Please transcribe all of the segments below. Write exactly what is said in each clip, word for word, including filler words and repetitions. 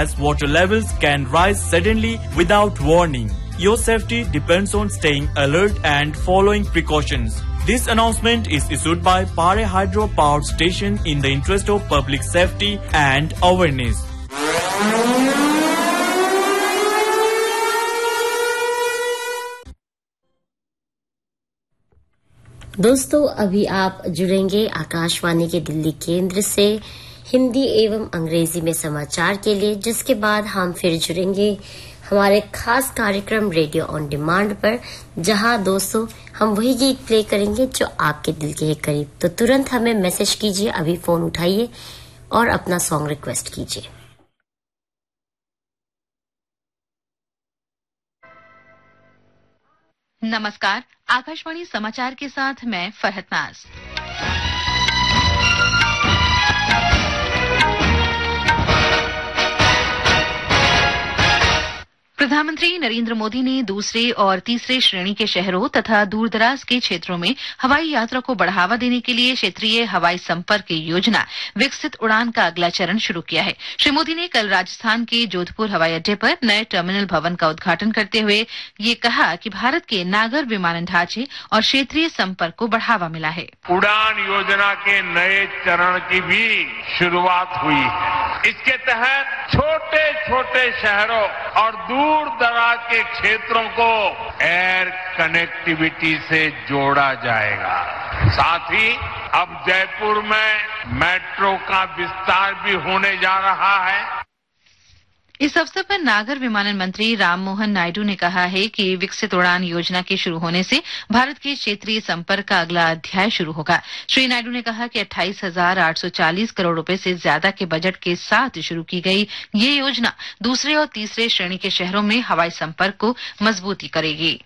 as water levels can rise suddenly without warning. Your safety depends on staying alert and following precautions. This announcement is issued by Pare Hydro Power Station in the interest of public safety and awareness. दोस्तों, अभी आप जुड़ेंगे आकाशवाणी के दिल्ली केंद्र से हिंदी एवं अंग्रेजी में समाचार के लिए, जिसके बाद हम फिर जुड़ेंगे हमारे खास कार्यक्रम रेडियो ऑन डिमांड पर, जहां दोस्तों हम वही गीत प्ले करेंगे जो आपके दिल के करीब। तो तुरंत हमें मैसेज कीजिए, अभी फोन उठाइए और अपना सॉन्ग रिक्वेस्ट कीजिए। नमस्कार, आकाशवाणी समाचार के साथ मैं फरहत नाज। प्रधानमंत्री नरेंद्र मोदी ने दूसरे और तीसरे श्रेणी के शहरों तथा दूरदराज के क्षेत्रों में हवाई यात्रा को बढ़ावा देने के लिए क्षेत्रीय हवाई संपर्क योजना विकसित उड़ान का अगला चरण शुरू किया है। श्री मोदी ने कल राजस्थान के जोधपुर हवाई अड्डे पर नए टर्मिनल भवन का उद्घाटन करते हुए ये कहा कि भारत के नागर विमानन ढांचे और क्षेत्रीय संपर्क को बढ़ावा मिला है। उड़ान योजना के नए चरण की भी शुरुआत हुई है। इसके तहत छोटे छोटे शहरों और दूर दराज के क्षेत्रों को एयर कनेक्टिविटी से जोड़ा जाएगा। साथ ही अब जयपुर में मेट्रो का विस्तार भी होने जा रहा है। इस अवसर पर नागर विमानन मंत्री राममोहन नायडू ने कहा है कि विकसित उड़ान योजना के शुरू होने से भारत के क्षेत्रीय संपर्क का अगला अध्याय शुरू होगा। श्री नायडू ने कहा कि अट्ठाईस हजार आठ सौ चालीस करोड़ रुपए से ज्यादा के बजट के साथ शुरू की गई ये योजना दूसरे और तीसरे श्रेणी के शहरों में हवाई संपर्क को मजबूती करेगी।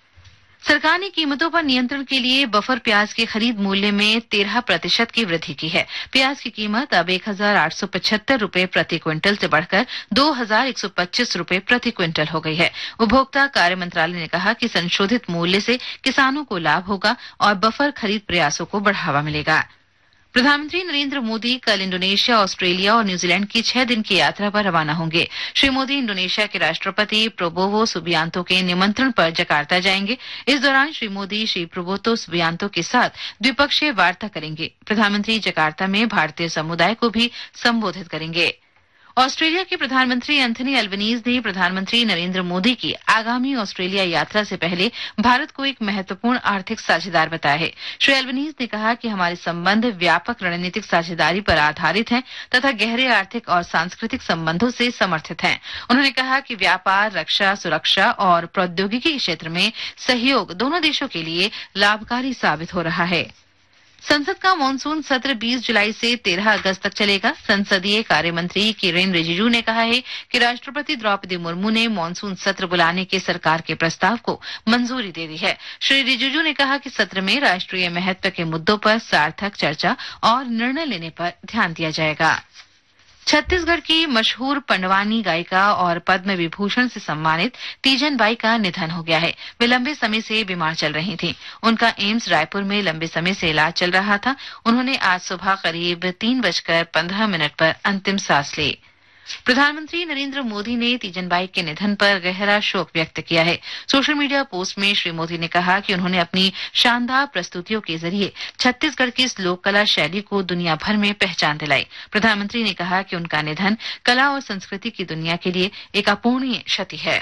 सरकार ने कीमतों पर नियंत्रण के लिए बफर प्याज के खरीद मूल्य में तेरह प्रतिशत की वृद्धि की है। प्याज की कीमत अब एक हजार आठ सौ पचहत्तर रूपये प्रति क्विंटल से बढ़कर दो हजार एक सौ पच्चीस रूपये प्रति क्विंटल हो गई है। उपभोक्ता कार्य मंत्रालय ने कहा कि संशोधित मूल्य से किसानों को लाभ होगा और बफर खरीद प्रयासों को बढ़ावा मिलेगा। प्रधानमंत्री नरेंद्र मोदी कल इंडोनेशिया, ऑस्ट्रेलिया और न्यूजीलैंड की छह दिन की यात्रा पर रवाना होंगे। श्री मोदी इंडोनेशिया के राष्ट्रपति प्रोबोवो सुबियांतो के निमंत्रण पर जकार्ता जाएंगे। इस दौरान श्री मोदी श्री प्रोबोतो सुबियांतो के साथ द्विपक्षीय वार्ता करेंगे। प्रधानमंत्री जकार्ता में भारतीय समुदाय को भी संबोधित करेंगे। ऑस्ट्रेलिया के प्रधानमंत्री एंथनी अल्बनीज ने प्रधानमंत्री नरेंद्र मोदी की आगामी ऑस्ट्रेलिया यात्रा से पहले भारत को एक महत्वपूर्ण आर्थिक साझेदार बताया है। श्री अल्बनीज ने कहा कि हमारे संबंध व्यापक रणनीतिक साझेदारी पर आधारित हैं तथा गहरे आर्थिक और सांस्कृतिक संबंधों से समर्थित हैं। उन्होंने कहा कि व्यापार, रक्षा, सुरक्षा और प्रौद्योगिकी के क्षेत्र में सहयोग दोनों देशों के लिए लाभकारी साबित हो रहा है। संसद का मानसून सत्र बीस जुलाई से तेरह अगस्त तक चलेगा। संसदीय कार्य मंत्री किरेन रिजिजू ने कहा है कि राष्ट्रपति द्रौपदी मुर्मू ने मानसून सत्र बुलाने के सरकार के प्रस्ताव को मंजूरी दे दी है। श्री रिजिजू ने कहा कि सत्र में राष्ट्रीय महत्व के मुद्दों पर सार्थक चर्चा और निर्णय लेने पर ध्यान दिया जाएगा। छत्तीसगढ़ की मशहूर पंडवानी गायिका और पद्म विभूषण से सम्मानित तीजन बाई का निधन हो गया है। वे लंबे समय से बीमार चल रही थीं। उनका एम्स रायपुर में लंबे समय से इलाज चल रहा था। उन्होंने आज सुबह करीब तीन बजकर पंद्रह मिनट पर अंतिम सांस ली। प्रधानमंत्री नरेंद्र मोदी ने तीजनबाई के निधन पर गहरा शोक व्यक्त किया है। सोशल मीडिया पोस्ट में श्री मोदी ने कहा कि उन्होंने अपनी शानदार प्रस्तुतियों के जरिए छत्तीसगढ़ की इस लोक कला शैली को दुनिया भर में पहचान दिलाई। प्रधानमंत्री ने कहा कि उनका निधन कला और संस्कृति की दुनिया के लिए एक अपूरणीय क्षति है।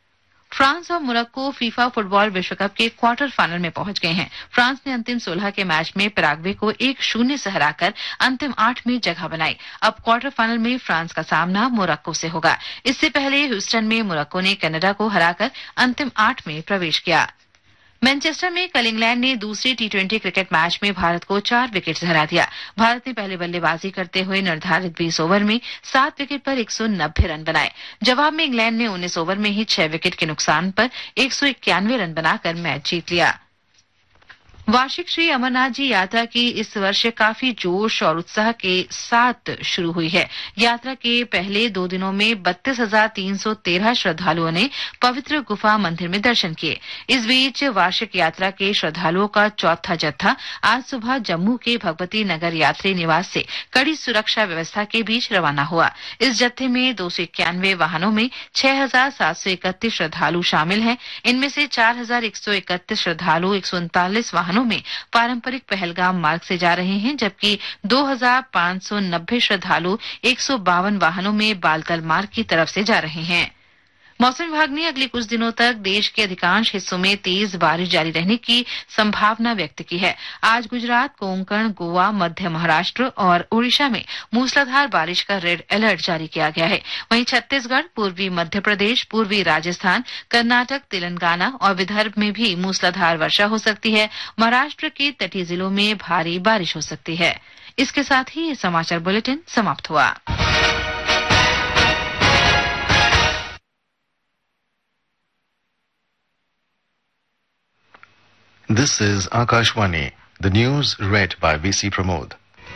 फ्रांस और मोरक्को फीफा फुटबॉल विश्व कप के क्वार्टर फाइनल में पहुंच गए हैं। फ्रांस ने अंतिम सोलह के मैच में पैराग्वे को एक शून्य से हराकर अंतिम आठ में जगह बनाई। अब क्वार्टर फाइनल में फ्रांस का सामना मोरक्को से होगा। इससे पहले ह्यूस्टन में मोरक्को ने कनाडा को हराकर अंतिम आठ में प्रवेश किया। मैनचेस्टर में कल इंग्लैंड ने दूसरे टी ट्वेंटी क्रिकेट मैच में भारत को चार विकेट से हरा दिया। भारत ने पहले बल्लेबाजी करते हुए निर्धारित बीस ओवर में सात विकेट पर एक सौ नब्बे रन बनाए। जवाब में इंग्लैंड ने उन्नीस ओवर में ही छह विकेट के नुकसान पर एक सौ इक्यानवे रन बनाकर मैच जीत लिया। वार्षिक श्री अमरनाथ जी यात्रा की इस वर्ष काफी जोश और उत्साह के साथ शुरू हुई है। यात्रा के पहले दो दिनों में बत्तीस हजार तीन सौ तेरह श्रद्धालुओं ने पवित्र गुफा मंदिर में दर्शन किए। इस बीच वार्षिक यात्रा के श्रद्धालुओं का चौथा जत्था आज सुबह जम्मू के भगवती नगर यात्री निवास से कड़ी सुरक्षा व्यवस्था के बीच रवाना हुआ। इस जत्थे में दो सौ इक्यानवे वाहनों में छह हजार सात सौ इकतीस श्रद्धालु शामिल हैं। इनमें से चार हजार एक सौ इकतीस श्रद्धालु एक सौ उनतालीस वाहनों में पारंपरिक पहलगाम मार्ग से जा रहे हैं, जबकि दो हजार पांच सौ नब्बे श्रद्धालु एक सौ बावन वाहनों में बालतल मार्ग की तरफ से जा रहे हैं। मौसम विभाग ने अगले कुछ दिनों तक देश के अधिकांश हिस्सों में तेज बारिश जारी रहने की संभावना व्यक्त की है। आज गुजरात, कोंकण, गोवा, मध्य महाराष्ट्र और ओडिशा में मूसलाधार बारिश का रेड अलर्ट जारी किया गया है। वहीं छत्तीसगढ़, पूर्वी मध्य प्रदेश, पूर्वी राजस्थान, कर्नाटक, तेलंगाना और विदर्भ में भी मूसलाधार वर्षा हो सकती है। महाराष्ट्र के तटीय जिलों में भारी बारिश हो सकती है। इसके साथ ही ये समाचार बुलेटिन समाप्त हुआ। This is Akashvani, the news read by V C Pramod.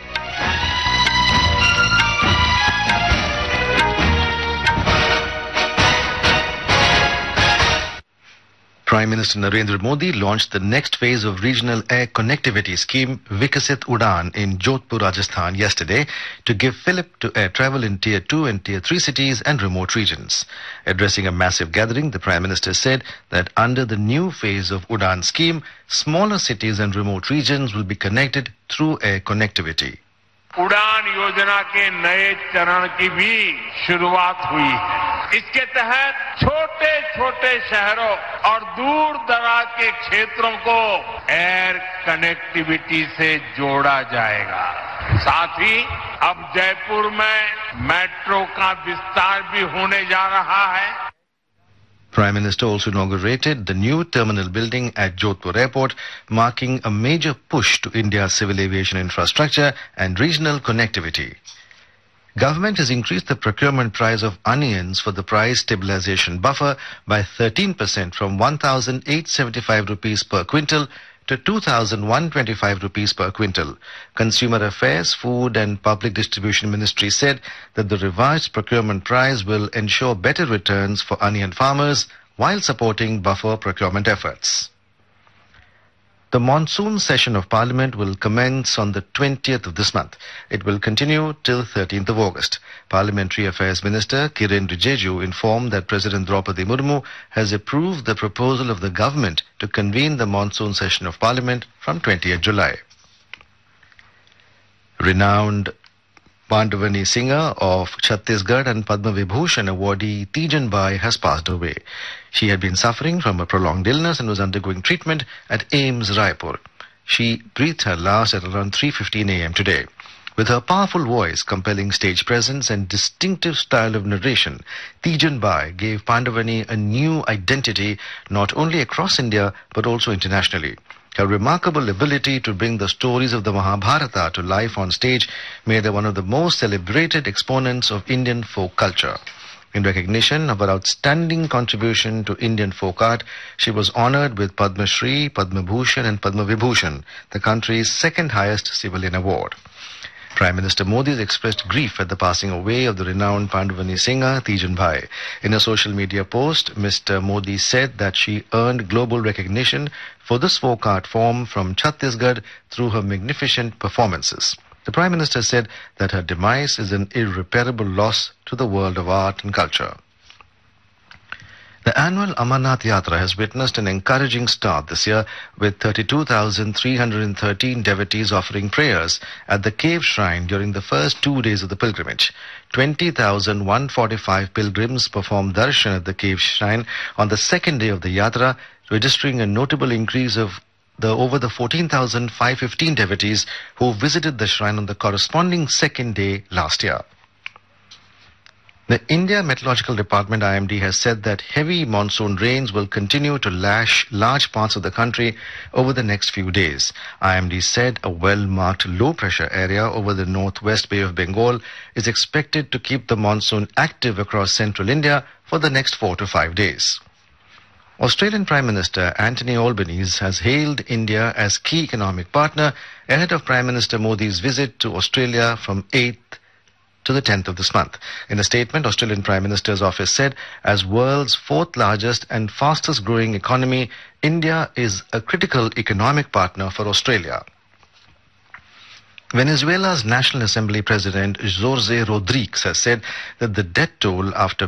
Prime Minister Narendra Modi launched the next phase of regional air connectivity scheme Vikasit Udan in Jodhpur, Rajasthan yesterday to give fillip to air travel in Tier two and Tier three cities and remote regions. Addressing a massive gathering, the Prime Minister said that under the new phase of Udan scheme, smaller cities and remote regions will be connected through air connectivity. उड़ान योजना के नए चरण की भी शुरुआत हुई है। इसके तहत छोटे छोटे शहरों और दूर दराज के क्षेत्रों को एयर कनेक्टिविटी से जोड़ा जाएगा। साथ ही अब जयपुर में मेट्रो का विस्तार भी होने जा रहा है। Prime Minister also inaugurated the new terminal building at Jodhpur Airport, marking a major push to India's civil aviation infrastructure and regional connectivity. Government has increased the procurement price of onions for the price stabilization buffer by thirteen percent from one thousand eight hundred seventy-five rupees per quintal to two thousand one hundred twenty-five rupees per quintal. Consumer Affairs, Food and Public Distribution Ministry said that the revised procurement price will ensure better returns for onion farmers while supporting buffer procurement efforts. The monsoon session of Parliament will commence on the twentieth of this month. It will continue till thirteenth of August. Parliamentary Affairs Minister Kiren Rijiju informed that President Draupadi Murmu has approved the proposal of the government to convene the monsoon session of Parliament from twentieth July. Renowned Pandavani singer of Chhattisgarh and Padma Vibhushan awardee Tijan Bai has passed away. She had been suffering from a prolonged illness and was undergoing treatment at AIIMS Raipur. She breathed her last at around three fifteen a m today. With her powerful voice, compelling stage presence and distinctive style of narration, Tijan Bai gave Pandavani a new identity not only across India but also internationally. Her remarkable ability to bring the stories of the Mahabharata to life on stage made her one of the most celebrated exponents of Indian folk culture. In recognition of her outstanding contribution to Indian folk art, she was honored with Padma Shri, Padma Bhushan and Padma Vibhushan, the country's second highest civilian award. Prime Minister Modi has expressed grief at the passing away of the renowned Pandavani singer Tijan Bai. In a social media post, Mister Modi said that she earned global recognition for this folk art form from Chhattisgarh through her magnificent performances. The Prime Minister said that her demise is an irreparable loss to the world of art and culture. The annual Amarnath Yatra has witnessed an encouraging start this year with thirty-two thousand three hundred thirteen devotees offering prayers at the cave shrine during the first two days of the pilgrimage. twenty thousand one hundred forty-five pilgrims performed darshan at the cave shrine on the second day of the Yatra, registering a notable increase of the over the fourteen thousand five hundred fifteen devotees who visited the shrine on the corresponding second day last year. The India Meteorological Department I M D has said that heavy monsoon rains will continue to lash large parts of the country over the next few days. I M D said a well-marked low-pressure area over the northwest Bay of Bengal is expected to keep the monsoon active across central India for the next four to five days. Australian Prime Minister Anthony Albanese has hailed India as key economic partner ahead of Prime Minister Modi's visit to Australia from eighth to the tenth of this month. In a statement, Australian Prime Minister's office said, as world's fourth largest and fastest growing economy, India is a critical economic partner for Australia. Venezuela's National Assembly President Jorge Rodriguez has said that the death toll after